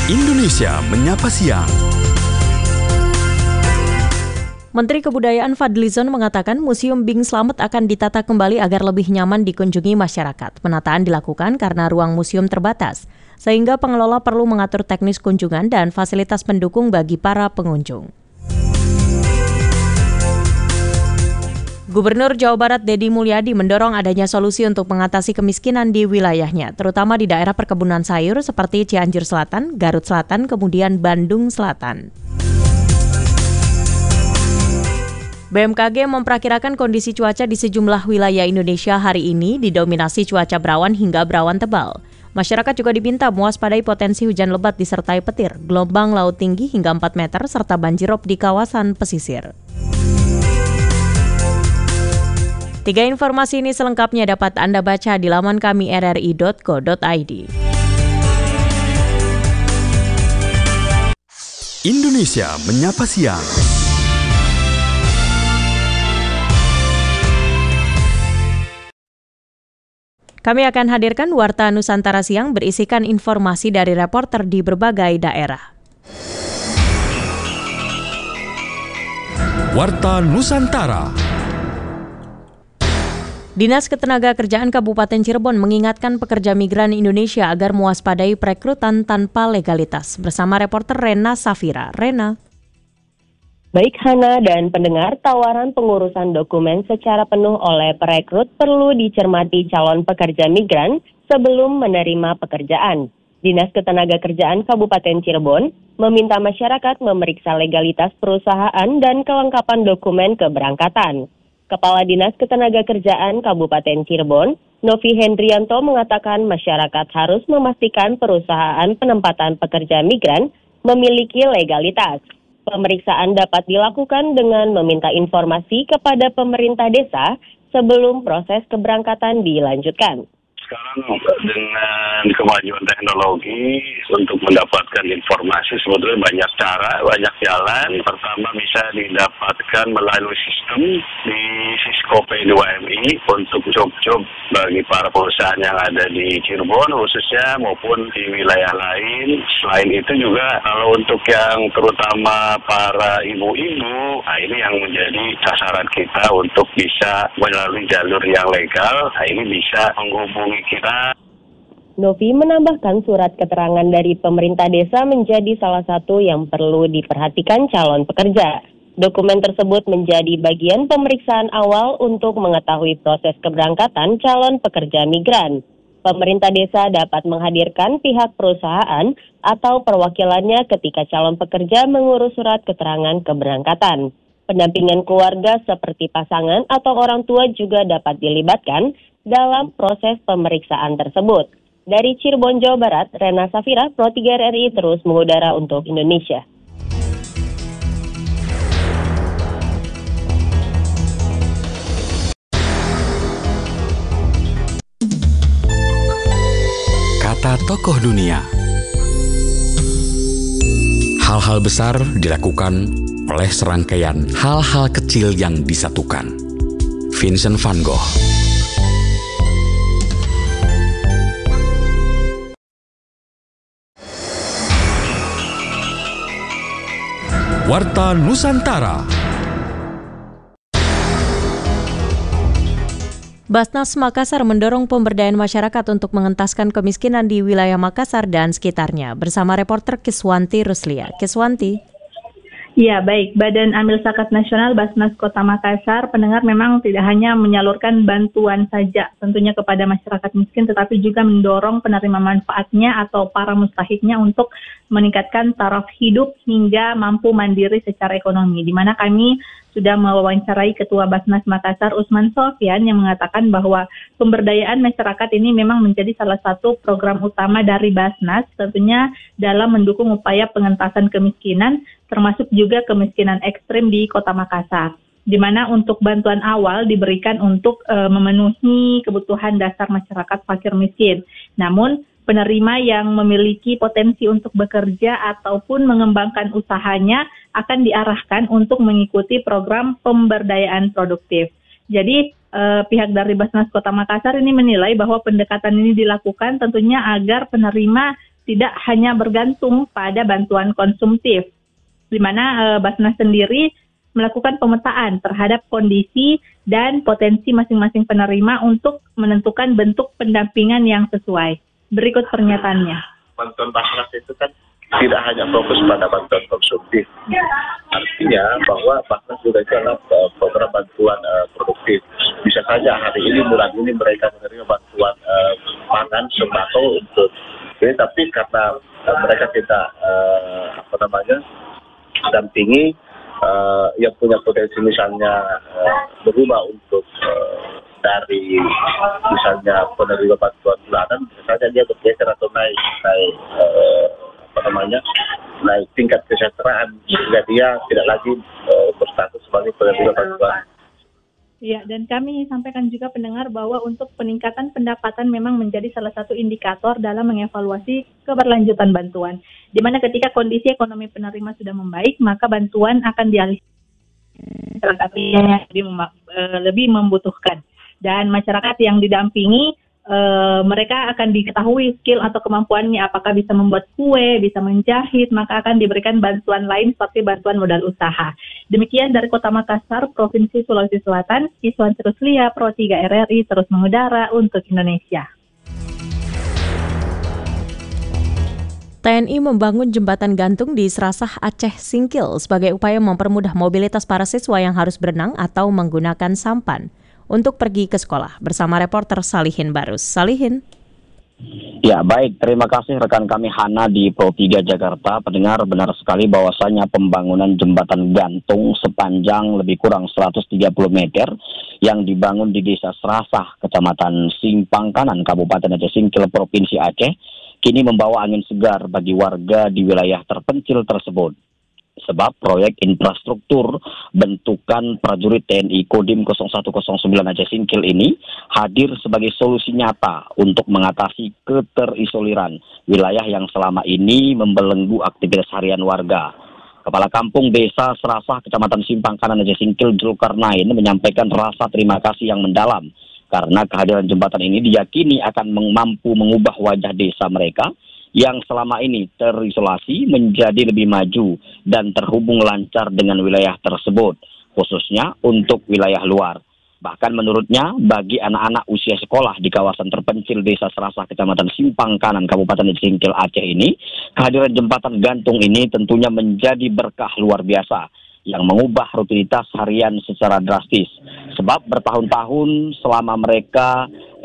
Indonesia Menyapa Siang. Menteri Kebudayaan Fadlizon mengatakan Museum Bing Slamet akan ditata kembali agar lebih nyaman dikunjungi masyarakat. Penataan dilakukan karena ruang museum terbatas, sehingga pengelola perlu mengatur teknis kunjungan dan fasilitas pendukung bagi para pengunjung. Gubernur Jawa Barat Deddy Mulyadi mendorong adanya solusi untuk mengatasi kemiskinan di wilayahnya, terutama di daerah perkebunan sayur seperti Cianjur Selatan, Garut Selatan, kemudian Bandung Selatan. BMKG memperkirakan kondisi cuaca di sejumlah wilayah Indonesia hari ini didominasi cuaca berawan hingga berawan tebal. Masyarakat juga diminta mewaspadai potensi hujan lebat disertai petir, gelombang laut tinggi hingga 4 meter, serta banjirop di kawasan pesisir. 3 informasi ini selengkapnya dapat Anda baca di laman kami rri.co.id. Indonesia Menyapa Siang. Kami akan hadirkan Warta Nusantara Siang berisikan informasi dari reporter di berbagai daerah. Warta Nusantara. Dinas Ketenagakerjaan Kabupaten Cirebon mengingatkan pekerja migran Indonesia agar mewaspadai perekrutan tanpa legalitas. Bersama reporter Rena Safira. Rena. Baik Hana dan pendengar, tawaran pengurusan dokumen secara penuh oleh perekrut perlu dicermati calon pekerja migran sebelum menerima pekerjaan. Dinas Ketenagakerjaan Kabupaten Cirebon meminta masyarakat memeriksa legalitas perusahaan dan kelengkapan dokumen keberangkatan. Kepala Dinas Ketenagakerjaan Kabupaten Cirebon, Novi Hendrianto mengatakan masyarakat harus memastikan perusahaan penempatan pekerja migran memiliki legalitas. Pemeriksaan dapat dilakukan dengan meminta informasi kepada pemerintah desa sebelum proses keberangkatan dilanjutkan. Sekarang dengan kemajuan teknologi untuk mendapatkan informasi sebetulnya banyak cara, banyak jalan. Pertama bisa didapatkan melalui sistem di Sisko P2MI untuk job-job bagi para perusahaan yang ada di Cirebon khususnya maupun di wilayah lain. Selain itu juga kalau untuk yang terutama para ibu-ibu, nah ini yang menjadi sasaran kita untuk bisa melalui jalur yang legal. Nah ini bisa menghubungi kita. Novi menambahkan surat keterangan dari pemerintah desa menjadi salah satu yang perlu diperhatikan calon pekerja. Dokumen tersebut menjadi bagian pemeriksaan awal untuk mengetahui proses keberangkatan calon pekerja migran. Pemerintah desa dapat menghadirkan pihak perusahaan atau perwakilannya ketika calon pekerja mengurus surat keterangan keberangkatan. Pendampingan keluarga seperti pasangan atau orang tua juga dapat dilibatkan dalam proses pemeriksaan tersebut. Dari Cirebon, Jawa Barat, Rena Safira, Pro 3 RRI terus mengudara untuk Indonesia. Kata tokoh dunia. Hal-hal besar dilakukan oleh serangkaian hal-hal kecil yang disatukan. Vincent van Gogh. Warta Nusantara. Basnas Makassar mendorong pemberdayaan masyarakat untuk mengentaskan kemiskinan di wilayah Makassar dan sekitarnya. Bersama reporter Kiswanti Ruslia. Kiswanti. Ya, baik. Badan Amil Zakat Nasional Basnas Kota Makassar, pendengar memang tidak hanya menyalurkan bantuan saja tentunya kepada masyarakat miskin, tetapi juga mendorong penerima manfaatnya atau para mustahiknya untuk meningkatkan taraf hidup hingga mampu mandiri secara ekonomi. Di mana kami sudah mewawancarai Ketua Basnas Makassar Usman Sofyan yang mengatakan bahwa pemberdayaan masyarakat ini memang menjadi salah satu program utama dari Basnas, tentunya dalam mendukung upaya pengentasan kemiskinan, termasuk juga kemiskinan ekstrim di Kota Makassar. Di mana untuk bantuan awal diberikan untuk memenuhi kebutuhan dasar masyarakat fakir miskin. Namun penerima yang memiliki potensi untuk bekerja ataupun mengembangkan usahanya akan diarahkan untuk mengikuti program pemberdayaan produktif. Jadi pihak dari Basnas Kota Makassar ini menilai bahwa pendekatan ini dilakukan tentunya agar penerima tidak hanya bergantung pada bantuan konsumtif, di mana Basnas sendiri melakukan pemetaan terhadap kondisi dan potensi masing-masing penerima untuk menentukan bentuk pendampingan yang sesuai. Berikut pernyataannya. Bantuan Basnas itu kan tidak hanya fokus pada bantuan konsumtif. Artinya bahwa Basnas juga itu adalah program bantuan produktif. Bisa saja hari ini, bulan ini mereka menerima bantuan pangan, sembako untuk ini, tapi karena mereka tidak dampingi yang punya potensi misalnya berubah untuk dari misalnya penerima bantuan bulanan, misalnya dia bergeser atau naik tingkat kesejahteraan sehingga dia tidak lagi berstatus sebagai penerima bantuan. Ya, dan kami sampaikan juga pendengar bahwa untuk peningkatan pendapatan memang menjadi salah satu indikator dalam mengevaluasi keberlanjutan bantuan. Di mana ketika kondisi ekonomi penerima sudah membaik, maka bantuan akan dialihkan yang lebih membutuhkan. Dan masyarakat yang didampingi, mereka akan diketahui skill atau kemampuannya, apakah bisa membuat kue, bisa menjahit, maka akan diberikan bantuan lain seperti bantuan modal usaha. Demikian dari Kota Makassar, Provinsi Sulawesi Selatan, Iswan Teruslia, Pro 3 RRI terus mengudara untuk Indonesia. TNI membangun jembatan gantung di Serasah Aceh Singkil sebagai upaya mempermudah mobilitas para siswa yang harus berenang atau menggunakan sampan untuk pergi ke sekolah. Bersama reporter Salihin Barus. Salihin. Ya, baik. Terima kasih rekan kami Hana di Pro 3 Jakarta. Pendengar, benar sekali bahwasanya pembangunan jembatan gantung sepanjang lebih kurang 130 meter yang dibangun di Desa Serasah, Kecamatan Simpang Kanan, Kabupaten Aceh Singkil, Provinsi Aceh, kini membawa angin segar bagi warga di wilayah terpencil tersebut. Sebab proyek infrastruktur bentukan prajurit TNI Kodim 0109 Aceh Singkil ini hadir sebagai solusi nyata untuk mengatasi keterisoliran wilayah yang selama ini membelenggu aktivitas harian warga. Kepala Kampung Desa Serasah, Kecamatan Simpang Kanan Aceh Singkil, Zulkarnain, menyampaikan rasa terima kasih yang mendalam karena kehadiran jembatan ini diyakini akan mampu mengubah wajah desa mereka yang selama ini terisolasi menjadi lebih maju dan terhubung lancar dengan wilayah tersebut, khususnya untuk wilayah luar. Bahkan menurutnya, bagi anak-anak usia sekolah di kawasan terpencil Desa Serasah, Kecamatan Simpang Kanan, Kabupaten Singkil Aceh ini, kehadiran jembatan gantung ini tentunya menjadi berkah luar biasa yang mengubah rutinitas harian secara drastis. Sebab bertahun-tahun selama mereka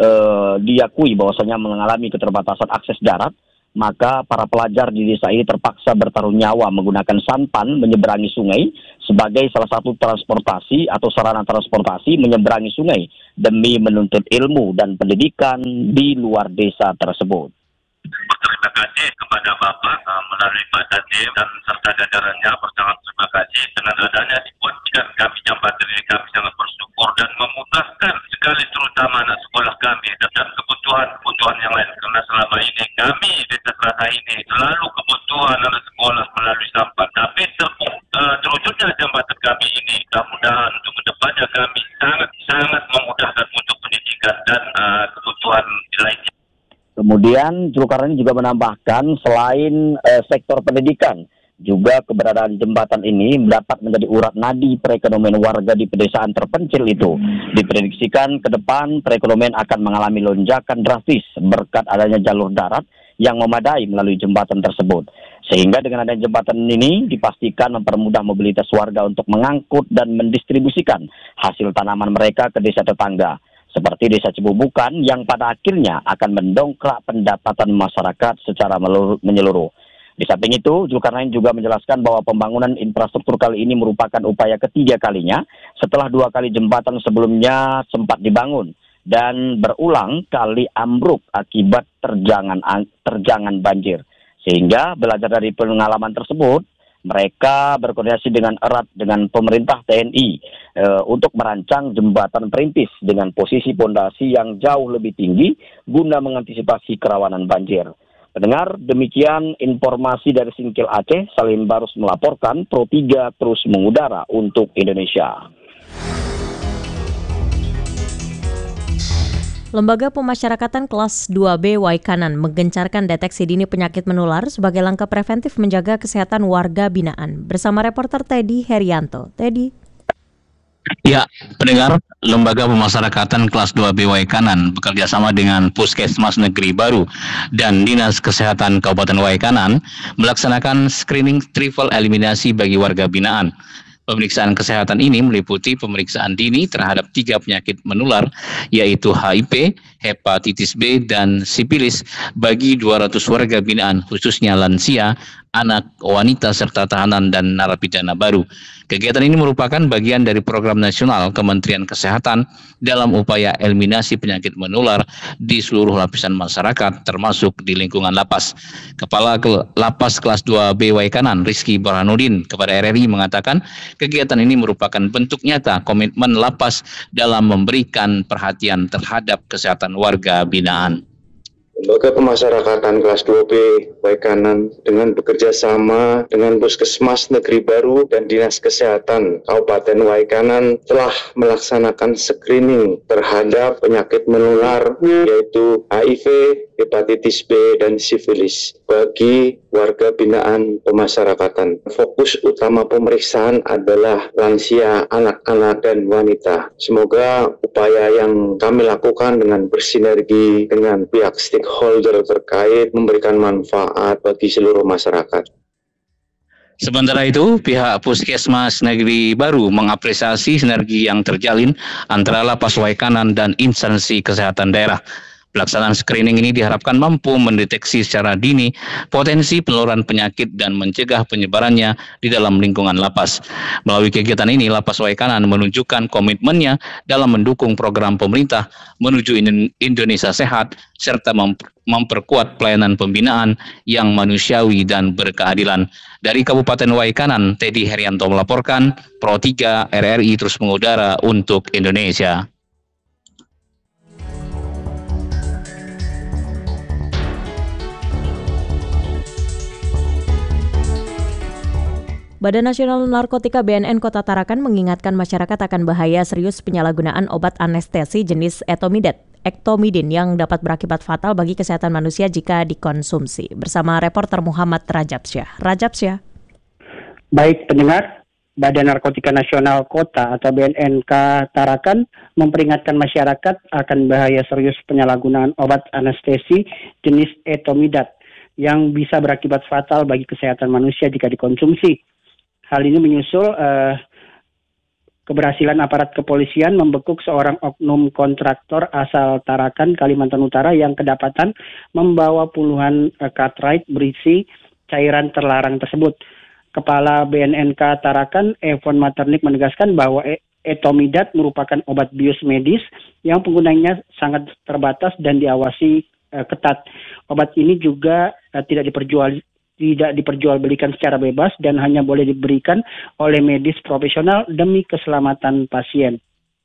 diakui bahwasanya mengalami keterbatasan akses darat, maka para pelajar di desa ini terpaksa bertaruh nyawa menggunakan sampan menyeberangi sungai sebagai salah satu transportasi atau sarana transportasi menyeberangi sungai demi menuntut ilmu dan pendidikan di luar desa tersebut. Terima kasih kepada Bapak melalui Pak Dandim dan serta jajarannya, bersangat terima kasih dengan adanya dibuatkan kami jembatan ini, kami sangat bersyukur dan memudahkan sekali terutama anak sekolah kami dan kebutuhan yang lain, karena selama ini kami Desa Serasah ini selalu kebutuhan anak sekolah melalui sampan, tapi terwujudnya jembatan kami ini mudah-mudahan untuk kedepannya kami sangat memudahkan untuk pendidikan dan kebutuhan lainnya. Kemudian Zulkarnain juga menambahkan selain sektor pendidikan, juga keberadaan jembatan ini dapat menjadi urat nadi perekonomian warga di pedesaan terpencil itu. Diprediksikan ke depan perekonomian akan mengalami lonjakan drastis berkat adanya jalur darat yang memadai melalui jembatan tersebut. Sehingga dengan adanya jembatan ini dipastikan mempermudah mobilitas warga untuk mengangkut dan mendistribusikan hasil tanaman mereka ke desa tetangga, seperti Desa Cibubukan yang pada akhirnya akan mendongkrak pendapatan masyarakat secara menyeluruh. Di samping itu, Zulkarnain juga menjelaskan bahwa pembangunan infrastruktur kali ini merupakan upaya ketiga kalinya setelah 2 kali jembatan sebelumnya sempat dibangun dan berulang kali ambruk akibat terjangan banjir. Sehingga belajar dari pengalaman tersebut, mereka berkoordinasi dengan erat dengan pemerintah TNI untuk merancang jembatan perintis dengan posisi pondasi yang jauh lebih tinggi guna mengantisipasi kerawanan banjir. Pendengar, demikian informasi dari Singkil Aceh. Salim Barus melaporkan, Pro 3 terus mengudara untuk Indonesia. Lembaga Pemasyarakatan Kelas 2B Waikanan menggencarkan deteksi dini penyakit menular sebagai langkah preventif menjaga kesehatan warga binaan. Bersama reporter Teddy Herianto. Teddy. Ya, pendengar, Lembaga Pemasyarakatan Kelas 2B Waikanan bekerjasama dengan Puskesmas Negeri Baru dan Dinas Kesehatan Kabupaten Waikanan melaksanakan screening triple eliminasi bagi warga binaan. Pemeriksaan kesehatan ini meliputi pemeriksaan dini terhadap 3 penyakit menular, yaitu HIV, hepatitis B, dan sipilis bagi 200 warga binaan, khususnya lansia, anak, wanita, serta tahanan dan narapidana baru. Kegiatan ini merupakan bagian dari program nasional Kementerian Kesehatan dalam upaya eliminasi penyakit menular di seluruh lapisan masyarakat, termasuk di lingkungan lapas. Kepala Lapas Kelas 2B Waikanan, Rizky Burhanuddin, kepada RRI mengatakan kegiatan ini merupakan bentuk nyata komitmen lapas dalam memberikan perhatian terhadap kesehatan warga binaan. Lembaga Pemasyarakatan Kelas 2B Waikanan dengan bekerja sama dengan Puskesmas Negeri Baru dan Dinas Kesehatan Kabupaten Waikanan telah melaksanakan screening terhadap penyakit menular yaitu HIV, hepatitis B, dan sifilis bagi warga binaan pemasyarakatan. Fokus utama pemeriksaan adalah lansia, anak-anak, dan wanita. Semoga upaya yang kami lakukan dengan bersinergi dengan pihak stakeholder terkait memberikan manfaat bagi seluruh masyarakat. Sementara itu, pihak Puskesmas Negeri Baru mengapresiasi sinergi yang terjalin antara Lapas Waikanan dan instansi kesehatan daerah. Pelaksanaan screening ini diharapkan mampu mendeteksi secara dini potensi penularan penyakit dan mencegah penyebarannya di dalam lingkungan lapas. Melalui kegiatan ini, Lapas Waikanan menunjukkan komitmennya dalam mendukung program pemerintah menuju Indonesia Sehat serta memperkuat pelayanan pembinaan yang manusiawi dan berkeadilan. Dari Kabupaten Waikanan, Teddy Herianto melaporkan, Pro 3 RRI terus mengudara untuk Indonesia. Badan Nasional Narkotika BNN Kota Tarakan mengingatkan masyarakat akan bahaya serius penyalahgunaan obat anestesi jenis ektomidin yang dapat berakibat fatal bagi kesehatan manusia jika dikonsumsi. Bersama reporter Muhammad Rajabsyah. Baik pendengar, Badan Narkotika Nasional Kota atau BNNK Tarakan memperingatkan masyarakat akan bahaya serius penyalahgunaan obat anestesi jenis etomidat yang bisa berakibat fatal bagi kesehatan manusia jika dikonsumsi. Hal ini menyusul keberhasilan aparat kepolisian membekuk seorang oknum kontraktor asal Tarakan, Kalimantan Utara yang kedapatan membawa puluhan cartridge berisi cairan terlarang tersebut. Kepala BNNK Tarakan, Evon Maternik, menegaskan bahwa etomidat merupakan obat bius medis yang penggunanya sangat terbatas dan diawasi ketat. Obat ini juga tidak diperjualbelikan secara bebas dan hanya boleh diberikan oleh medis profesional demi keselamatan pasien.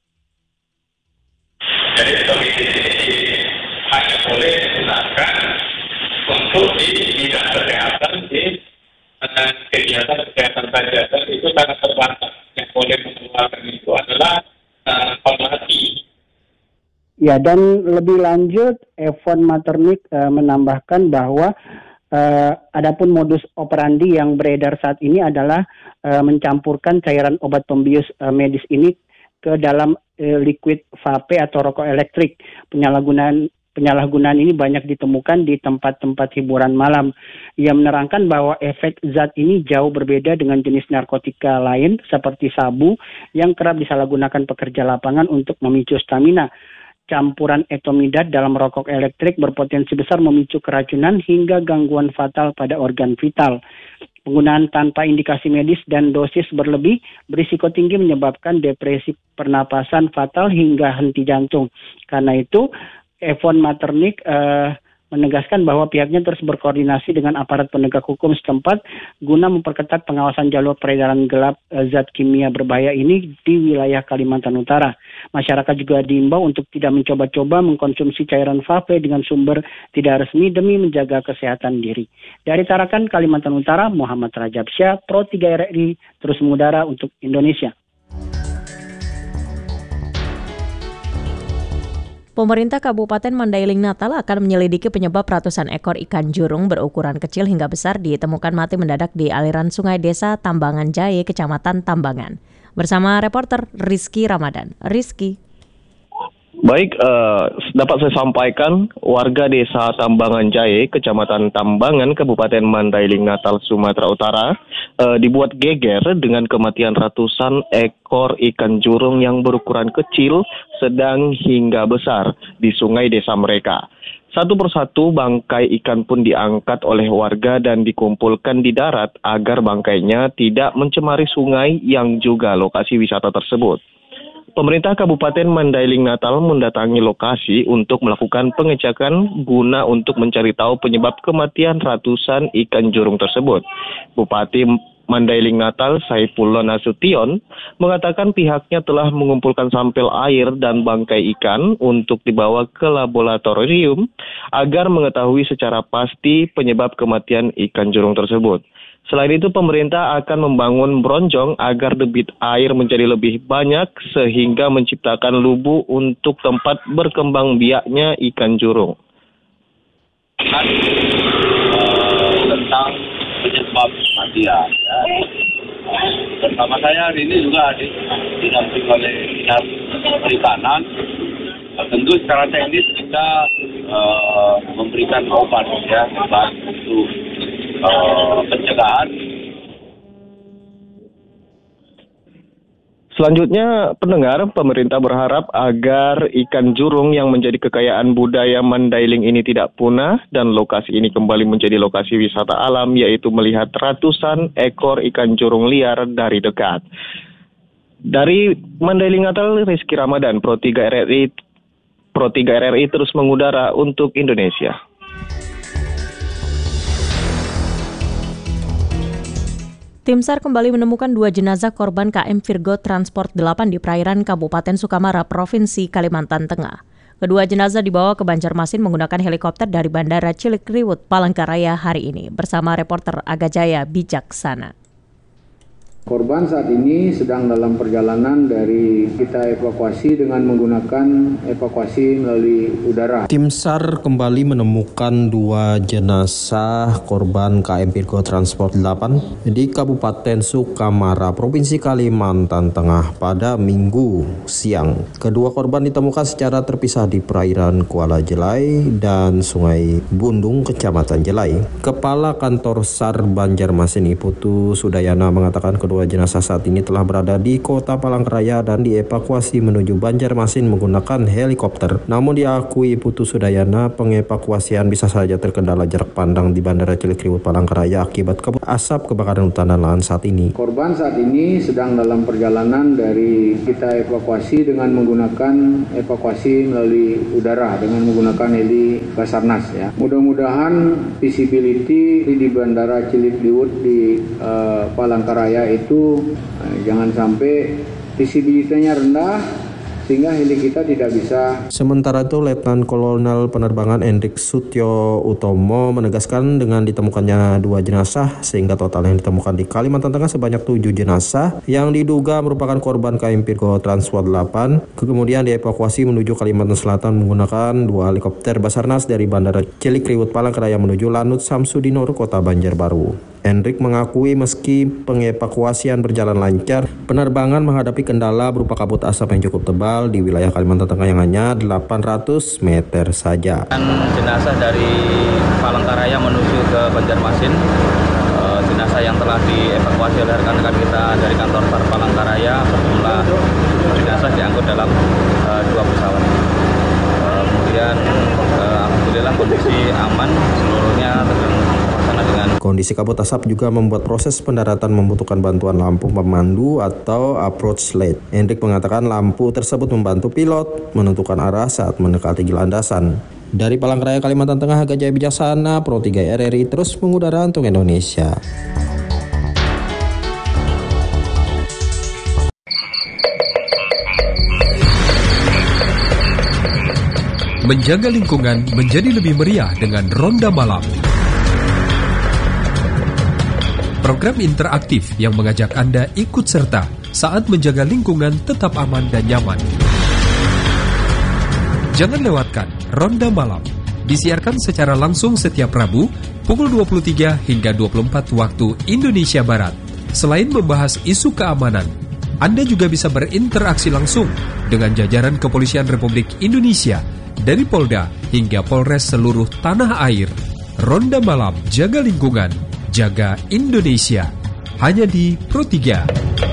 Jadi etomidat ini hanya boleh digunakan untuk di bidang kesehatan di kegiatan kesehatan saja, dan itu sangat terbatas. Yang boleh mengeluarkan itu adalah farmasi. Ya, dan lebih lanjut, Evon Maternik menambahkan bahwa adapun modus operandi yang beredar saat ini adalah mencampurkan cairan obat pembius medis ini ke dalam liquid vape atau rokok elektrik. Penyalahgunaan ini banyak ditemukan di tempat-tempat hiburan malam. Ia menerangkan bahwa efek zat ini jauh berbeda dengan jenis narkotika lain seperti sabu yang kerap disalahgunakan pekerja lapangan untuk memicu stamina. Campuran etomidat dalam rokok elektrik berpotensi besar memicu keracunan hingga gangguan fatal pada organ vital. Penggunaan tanpa indikasi medis dan dosis berlebih berisiko tinggi menyebabkan depresi pernapasan fatal hingga henti jantung. Karena itu, Evon Maternik menegaskan bahwa pihaknya terus berkoordinasi dengan aparat penegak hukum setempat guna memperketat pengawasan jalur peredaran gelap zat kimia berbahaya ini di wilayah Kalimantan Utara. Masyarakat juga diimbau untuk tidak mencoba-coba mengkonsumsi cairan vape dengan sumber tidak resmi demi menjaga kesehatan diri. Dari Tarakan, Kalimantan Utara, Muhammad Rajabsyah, Pro 3 RRI, terus mengudara untuk Indonesia. Pemerintah Kabupaten Mandailing Natal akan menyelidiki penyebab ratusan ekor ikan jurung berukuran kecil hingga besar ditemukan mati mendadak di aliran sungai Desa Tambangan Jaye, Kecamatan Tambangan. Bersama reporter Rizky Ramadan. Rizky. Baik, dapat saya sampaikan warga Desa Tambangan Jaye, Kecamatan Tambangan, Kabupaten Mandailing Natal, Sumatera Utara, dibuat geger dengan kematian ratusan ekor ikan jurung yang berukuran kecil, sedang hingga besar di sungai desa mereka. Satu persatu bangkai ikan pun diangkat oleh warga dan dikumpulkan di darat agar bangkainya tidak mencemari sungai yang juga lokasi wisata tersebut. Pemerintah Kabupaten Mandailing Natal mendatangi lokasi untuk melakukan pengecekan guna untuk mencari tahu penyebab kematian ratusan ikan jurung tersebut. Bupati Mandailing Natal Saifullah Nasution mengatakan pihaknya telah mengumpulkan sampel air dan bangkai ikan untuk dibawa ke laboratorium agar mengetahui secara pasti penyebab kematian ikan jurung tersebut. Selain itu, pemerintah akan membangun bronjong agar debit air menjadi lebih banyak sehingga menciptakan lubuk untuk tempat berkembang biaknya ikan jurung. Tentang penyebab kematian. Bersama saya hari ini juga didampingi oleh Dinas Perikanan. Tentu secara teknis kita memberikan obat untuk pencegahan. Selanjutnya, pendengar, pemerintah berharap agar ikan jurung yang menjadi kekayaan budaya Mandailing ini tidak punah dan lokasi ini kembali menjadi lokasi wisata alam, yaitu melihat ratusan ekor ikan jurung liar dari dekat. Dari Mandailing Natal, Rizky Ramadan, Pro 3 RRI terus mengudara untuk Indonesia. Tim SAR kembali menemukan 2 jenazah korban KM Virgo Transport 8 di perairan Kabupaten Sukamara, Provinsi Kalimantan Tengah. Kedua jenazah dibawa ke Banjarmasin menggunakan helikopter dari Bandara Cilikriwut, Palangkaraya hari ini, bersama reporter Agajaya Bijaksana. Korban saat ini sedang dalam perjalanan dari kita evakuasi dengan menggunakan evakuasi melalui udara. Tim SAR kembali menemukan 2 jenazah korban KM Virgo Transport 8 di Kabupaten Sukamara, Provinsi Kalimantan Tengah pada Minggu siang. Kedua korban ditemukan secara terpisah di perairan Kuala Jelai dan Sungai Bundung, Kecamatan Jelai. Kepala Kantor SAR Banjarmasin Iputu Sudayana mengatakan kedua jenazah saat ini telah berada di Kota Palangkaraya dan dievakuasi menuju Banjarmasin menggunakan helikopter. Namun diakui Putu Sudayana, pengevakuasian bisa saja terkendala jarak pandang di Bandara Cilikriwut Palangkaraya akibat kabut asap kebakaran hutan dan lahan saat ini. Korban saat ini sedang dalam perjalanan dari kita evakuasi dengan menggunakan evakuasi melalui udara dengan menggunakan heli Basarnas ya. Mudah-mudahan visibility di Bandara Cilikriwut di Palangkaraya itu jangan sampai visibilitasnya rendah sehingga heli kita tidak bisa. Sementara itu, Letnan Kolonel Penerbangan Hendrik Sutyo Utomo menegaskan dengan ditemukannya 2 jenazah sehingga total yang ditemukan di Kalimantan Tengah sebanyak 7 jenazah yang diduga merupakan korban KM Virgo Transport 8. Kemudian dievakuasi menuju Kalimantan Selatan menggunakan 2 helikopter Basarnas dari Bandara Cilikriwut Palangkaraya menuju Lanut Samsudinur, Kota Banjarbaru. Hendrik mengakui meski pengevakuasian berjalan lancar, penerbangan menghadapi kendala berupa kabut asap yang cukup tebal di wilayah Kalimantan Tengah yang hanya 800 meter saja. Jenazah dari Palangkaraya menuju ke Banjarmasin, jenazah yang telah dievakuasi oleh rekan-rekan kita dari kantor SAR Palangkaraya berjumlah jenazah diangkut dalam 2 pesawat. Kemudian alhamdulillah kondisi aman seluruhnya dengan kondisi kabut asap juga membuat proses pendaratan membutuhkan bantuan lampu pemandu atau approach light. Hendrik mengatakan lampu tersebut membantu pilot menentukan arah saat mendekati landasan. Dari Palangkaraya, Kalimantan Tengah, Agajaya Bijaksana, Pro 3 RRI terus mengudara untuk Indonesia. Menjaga lingkungan menjadi lebih meriah dengan Ronda Malam. Program interaktif yang mengajak Anda ikut serta saat menjaga lingkungan tetap aman dan nyaman. Jangan lewatkan Ronda Malam. Disiarkan secara langsung setiap Rabu pukul 23 hingga 24 waktu Indonesia Barat. Selain membahas isu keamanan, Anda juga bisa berinteraksi langsung dengan jajaran Kepolisian Republik Indonesia dari Polda hingga Polres seluruh tanah air. Ronda Malam, jaga lingkungan, jaga Indonesia. Hanya di Pro 3.